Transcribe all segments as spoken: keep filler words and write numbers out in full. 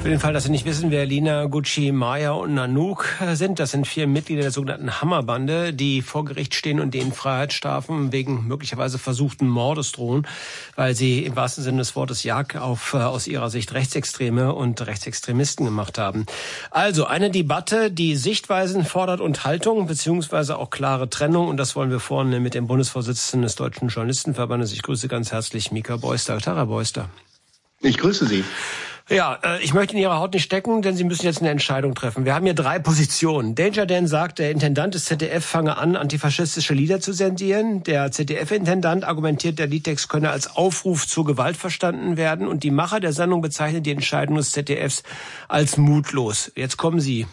Für den Fall, dass Sie nicht wissen, wer Lina, Gucci, Maya und Nanook sind, das sind vier Mitglieder der sogenannten Hammerbande, die vor Gericht stehen und denen Freiheitsstrafen wegen möglicherweise versuchten Mordes drohen, weil sie im wahrsten Sinne des Wortes Jagd auf aus ihrer Sicht Rechtsextreme und Rechtsextremisten gemacht haben. Also eine Debatte, die Sichtweisen fordert und Haltung, beziehungsweise auch klare Trennung, und das wollen wir vorne mit dem Bundesvorsitzenden des Deutschen Journalistenverbandes. Ich grüße ganz herzlich Mika Beuster. Tag, Herr Beuster. Ich grüße Sie. Ja, ich möchte in Ihrer Haut nicht stecken, denn Sie müssen jetzt eine Entscheidung treffen. Wir haben hier drei Positionen. Danger Dan sagt, der Intendant des Z D F fange an, antifaschistische Lieder zu sendieren. Der Z D F-Intendant argumentiert, der Liedtext könne als Aufruf zur Gewalt verstanden werden. Und die Macher der Sendung bezeichnen die Entscheidung des Z D Fs als mutlos. Jetzt kommen Sie.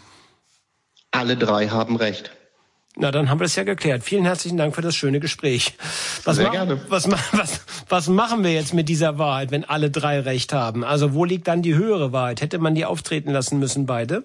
Alle drei haben recht. Na, dann haben wir das ja geklärt. Vielen herzlichen Dank für das schöne Gespräch. Was Sehr ma- gerne. Was, was, was machen wir jetzt mit dieser Wahrheit, wenn alle drei recht haben? Also wo liegt dann die höhere Wahrheit? Hätte man die auftreten lassen müssen, beide?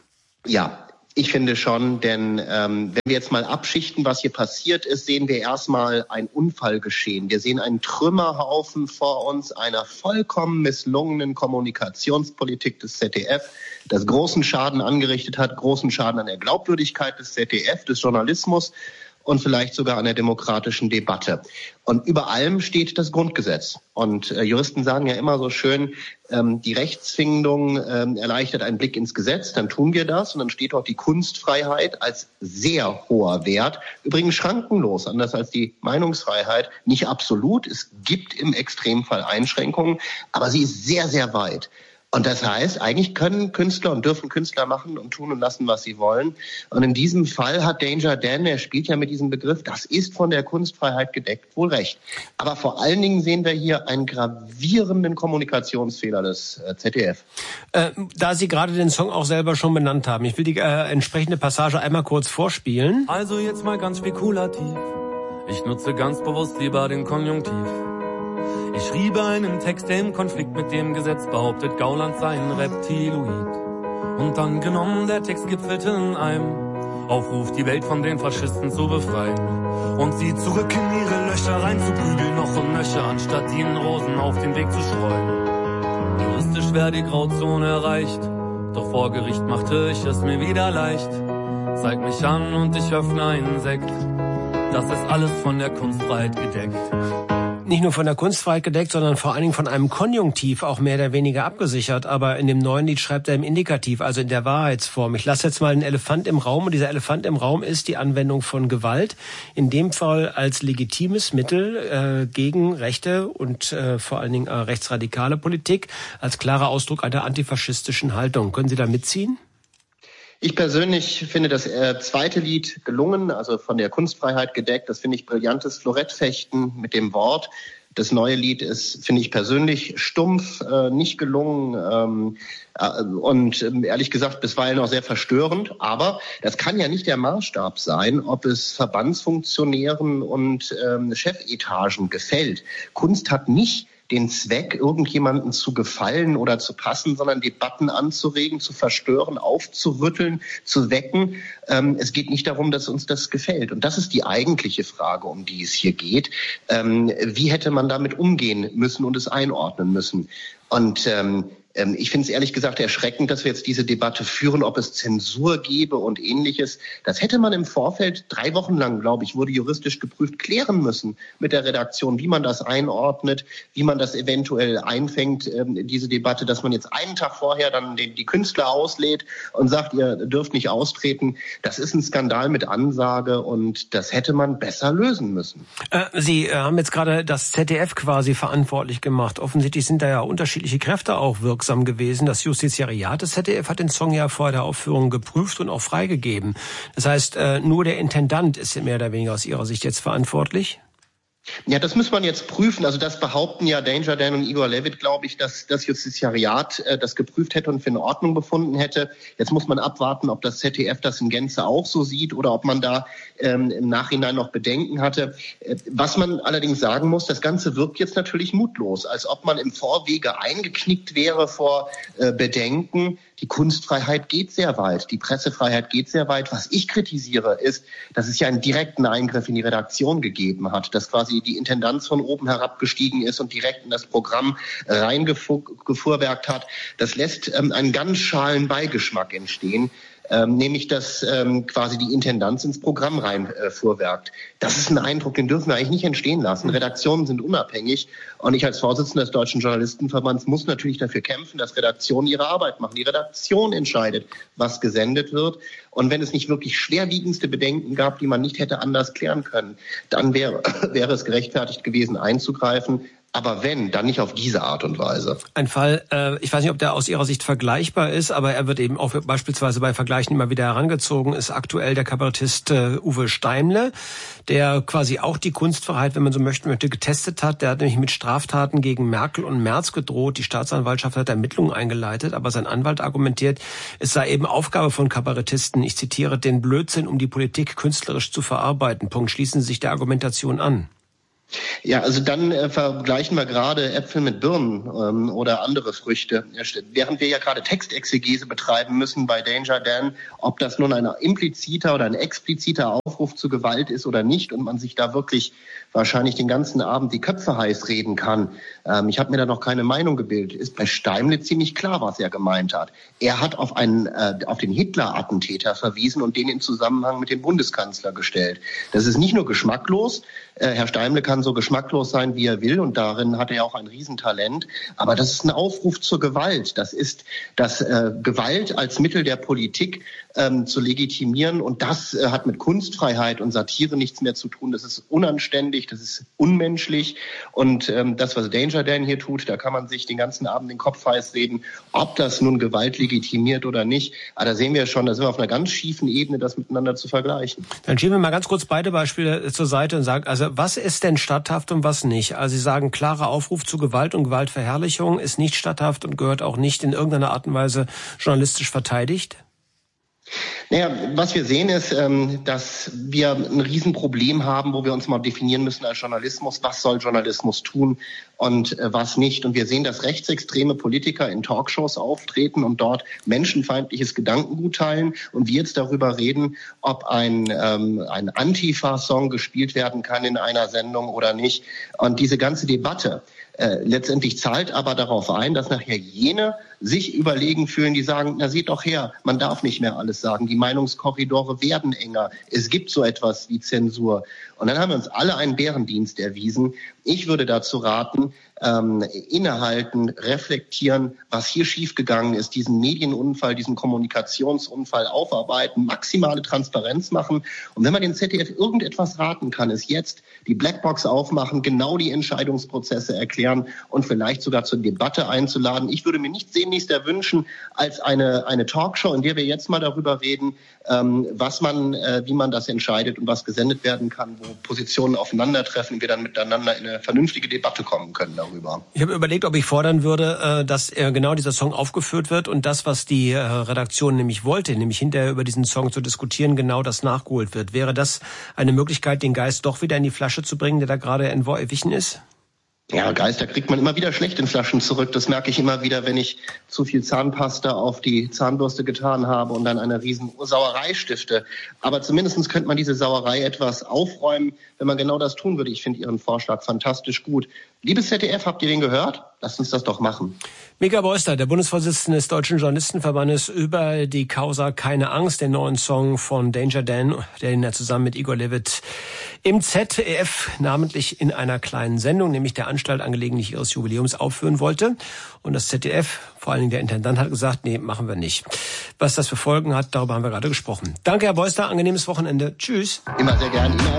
Ja, ich finde schon, denn ähm, wenn wir jetzt mal abschichten, was hier passiert ist, sehen wir erstmal ein Unfallgeschehen. Wir sehen einen Trümmerhaufen vor uns einer vollkommen misslungenen Kommunikationspolitik des Z D F, das großen Schaden angerichtet hat, großen Schaden an der Glaubwürdigkeit des Z D F, des Journalismus und vielleicht sogar an der demokratischen Debatte. Und über allem steht das Grundgesetz. Und äh, Juristen sagen ja immer so schön, ähm, die Rechtsfindung ähm, erleichtert einen Blick ins Gesetz, dann tun wir das und dann steht dort die Kunstfreiheit als sehr hoher Wert. Übrigens schrankenlos, anders als die Meinungsfreiheit, nicht absolut. Es gibt im Extremfall Einschränkungen, aber sie ist sehr, sehr weit. Und das heißt, eigentlich können Künstler und dürfen Künstler machen und tun und lassen, was sie wollen. Und in diesem Fall hat Danger Dan, er spielt ja mit diesem Begriff, das ist von der Kunstfreiheit gedeckt, wohl recht. Aber vor allen Dingen sehen wir hier einen gravierenden Kommunikationsfehler des äh, Z D F. Äh, da Sie gerade den Song auch selber schon benannt haben, ich will die äh, entsprechende Passage einmal kurz vorspielen. Also jetzt mal ganz spekulativ, ich nutze ganz bewusst lieber den Konjunktiv. Ich schriebe einen Text, der im Konflikt mit dem Gesetz behauptet, Gauland sei ein Reptiloid. Und dann genommen, der Text gipfelte in einem Aufruf, die Welt von den Faschisten zu befreien. Und sie zurück in ihre Löcher reinzuprügeln, noch und nöcher, anstatt ihnen Rosen auf den Weg zu streuen. Juristisch wäre die Grauzone erreicht, doch vor Gericht machte ich es mir wieder leicht. Zeig mich an und ich öffne einen Sekt, das ist alles von der Kunstfreiheit gedeckt. Nicht nur von der Kunstfreiheit gedeckt, sondern vor allen Dingen von einem Konjunktiv auch mehr oder weniger abgesichert. Aber in dem neuen Lied schreibt er im Indikativ, also in der Wahrheitsform. Ich lasse jetzt mal einen Elefant im Raum. Und dieser Elefant im Raum ist die Anwendung von Gewalt. In dem Fall als legitimes Mittel äh, gegen rechte und äh, vor allen Dingen äh, rechtsradikale Politik. Als klarer Ausdruck einer antifaschistischen Haltung. Können Sie da mitziehen? Ich persönlich finde das äh, zweite Lied gelungen, also von der Kunstfreiheit gedeckt. Das finde ich brillantes Florettfechten mit dem Wort. Das neue Lied ist, finde ich persönlich, stumpf, äh, nicht gelungen ähm, äh, und äh, ehrlich gesagt bisweilen auch sehr verstörend. Aber das kann ja nicht der Maßstab sein, ob es Verbandsfunktionären und ähm, Chefetagen gefällt. Kunst hat nicht den Zweck, irgendjemanden zu gefallen oder zu passen, sondern Debatten anzuregen, zu verstören, aufzurütteln, zu wecken. Ähm, es geht nicht darum, dass uns das gefällt. Und das ist die eigentliche Frage, um die es hier geht. Ähm, wie hätte man damit umgehen müssen und es einordnen müssen? Und ähm, ich finde es ehrlich gesagt erschreckend, dass wir jetzt diese Debatte führen, ob es Zensur gäbe und Ähnliches. Das hätte man im Vorfeld drei Wochen lang, glaube ich, wurde juristisch geprüft, klären müssen mit der Redaktion, wie man das einordnet, wie man das eventuell einfängt, diese Debatte, dass man jetzt einen Tag vorher dann die, die Künstler auslädt und sagt, ihr dürft nicht austreten. Das ist ein Skandal mit Ansage und das hätte man besser lösen müssen. Äh, Sie äh, haben jetzt gerade das Z D F quasi verantwortlich gemacht. Offensichtlich sind da ja unterschiedliche Kräfte auch wirksam gewesen. Das Justiziariat des Z D F hat den Song ja vor der Aufführung geprüft und auch freigegeben. Das heißt, nur der Intendant ist mehr oder weniger aus Ihrer Sicht jetzt verantwortlich? Ja, das muss man jetzt prüfen. Also das behaupten ja Danger Dan und Igor Levit, glaube ich, dass das Justiziariat äh, das geprüft hätte und für in Ordnung befunden hätte. Jetzt muss man abwarten, ob das Z D F das in Gänze auch so sieht oder ob man da ähm, im Nachhinein noch Bedenken hatte. Äh, was man allerdings sagen muss, das Ganze wirkt jetzt natürlich mutlos, als ob man im Vorwege eingeknickt wäre vor äh, Bedenken. Die Kunstfreiheit geht sehr weit, die Pressefreiheit geht sehr weit. Was ich kritisiere, ist, dass es ja einen direkten Eingriff in die Redaktion gegeben hat, dass quasi quasi die Intendanz von oben herabgestiegen ist und direkt in das Programm reingefuhrwerkt hat. Das lässt ähm, einen ganz schalen Beigeschmack entstehen. Ähm, nämlich, dass ähm, quasi die Intendanz ins Programm reinfuhrwerkt. Äh, das ist ein Eindruck, den dürfen wir eigentlich nicht entstehen lassen. Redaktionen sind unabhängig und ich als Vorsitzender des Deutschen Journalistenverbands muss natürlich dafür kämpfen, dass Redaktionen ihre Arbeit machen. Die Redaktion entscheidet, was gesendet wird. Und wenn es nicht wirklich schwerwiegendste Bedenken gab, die man nicht hätte anders klären können, dann wäre, wäre es gerechtfertigt gewesen, einzugreifen. Aber wenn, dann nicht auf diese Art und Weise. Ein Fall, äh, ich weiß nicht, ob der aus Ihrer Sicht vergleichbar ist, aber er wird eben auch beispielsweise bei Vergleichen immer wieder herangezogen, ist aktuell der Kabarettist äh, Uwe Steimle, der quasi auch die Kunstfreiheit, wenn man so möchte, möchte, getestet hat. Der hat nämlich mit Straftaten gegen Merkel und Merz gedroht. Die Staatsanwaltschaft hat Ermittlungen eingeleitet, aber sein Anwalt argumentiert, es sei eben Aufgabe von Kabarettisten, ich zitiere, den Blödsinn um die Politik künstlerisch zu verarbeiten. Punkt. Schließen Sie sich der Argumentation an. Ja, also dann äh, vergleichen wir gerade Äpfel mit Birnen ähm, oder andere Früchte. Während wir ja gerade Textexegese betreiben müssen bei Danger Dan, ob das nun ein impliziter oder ein expliziter Aufruf zu Gewalt ist oder nicht und man sich da wirklich wahrscheinlich den ganzen Abend die Köpfe heiß reden kann. Ähm, ich habe mir da noch keine Meinung gebildet. Ist bei Steimle ziemlich klar, was er gemeint hat. Er hat auf einen äh, auf den Hitler-Attentäter verwiesen und den in Zusammenhang mit dem Bundeskanzler gestellt. Das ist nicht nur geschmacklos. Äh, Herr Steimle kann so geschmacklos sein, wie er will, und darin hat er auch ein Riesentalent. Aber das ist ein Aufruf zur Gewalt. Das ist das äh, Gewalt als Mittel der Politik ähm, zu legitimieren. Und das äh, hat mit Kunstfreiheit und Satire nichts mehr zu tun. Das ist unanständig, das ist unmenschlich. Und ähm, das, was Danger Dan hier tut, da kann man sich den ganzen Abend den Kopf heiß reden, ob das nun Gewalt legitimiert oder nicht. Aber da sehen wir schon, da sind wir auf einer ganz schiefen Ebene, das miteinander zu vergleichen. Dann schieben wir mal ganz kurz beide Beispiele zur Seite und sagen, also was ist denn statthaft und was nicht? Also Sie sagen, klarer Aufruf zu Gewalt und Gewaltverherrlichung ist nicht statthaft und gehört auch nicht in irgendeiner Art und Weise journalistisch verteidigt? Naja, was wir sehen ist, ähm, dass wir ein Riesenproblem haben, wo wir uns mal definieren müssen als Journalismus, was soll Journalismus tun und äh, was nicht. Und wir sehen, dass rechtsextreme Politiker in Talkshows auftreten und dort menschenfeindliches Gedankengut teilen und wir jetzt darüber reden, ob ein, ähm, ein Antifa-Song gespielt werden kann in einer Sendung oder nicht. Und diese ganze Debatte äh, letztendlich zahlt aber darauf ein, dass nachher jene sich überlegen fühlen, die sagen, na seht doch her, man darf nicht mehr alles sagen, die Meinungskorridore werden enger, es gibt so etwas wie Zensur. Und dann haben wir uns alle einen Bärendienst erwiesen. Ich würde dazu raten, ähm, innehalten, reflektieren, was hier schiefgegangen ist, diesen Medienunfall, diesen Kommunikationsunfall aufarbeiten, maximale Transparenz machen. Und wenn man den Z D F irgendetwas raten kann, ist jetzt die Blackbox aufmachen, genau die Entscheidungsprozesse erklären und vielleicht sogar zur Debatte einzuladen. Ich würde mir nicht sehnlichster wünschen als eine, eine Talkshow, in der wir jetzt mal darüber reden, ähm, was man, äh, wie man das entscheidet und was gesendet werden kann, wo Positionen aufeinandertreffen und wir dann miteinander in eine vernünftige Debatte kommen können darüber. Ich habe überlegt, ob ich fordern würde, dass genau dieser Song aufgeführt wird und das, was die Redaktion nämlich wollte, nämlich hinterher über diesen Song zu diskutieren, genau das nachgeholt wird. Wäre das eine Möglichkeit, den Geist doch wieder in die Flasche zu bringen, der da gerade entwichen ist? Ja, Geister kriegt man immer wieder schlecht in Flaschen zurück. Das merke ich immer wieder, wenn ich zu viel Zahnpasta auf die Zahnbürste getan habe und dann eine riesen Sauerei stifte. Aber zumindest könnte man diese Sauerei etwas aufräumen, wenn man genau das tun würde. Ich finde Ihren Vorschlag fantastisch gut. Liebes Z D F, habt ihr den gehört? Lasst uns das doch machen. Mika Beuster, der Bundesvorsitzende des Deutschen Journalistenverbandes, über die Causa Keine Angst, den neuen Song von Danger Dan, den er zusammen mit Igor Levit im Z D F namentlich in einer kleinen Sendung, nämlich der Anstalt angelegentlich ihres Jubiläums, aufführen wollte. Und das Z D F, vor allen Dingen der Intendant, hat gesagt, nee, machen wir nicht. Was das für Folgen hat, darüber haben wir gerade gesprochen. Danke, Herr Beuster, angenehmes Wochenende. Tschüss. Immer sehr gerne.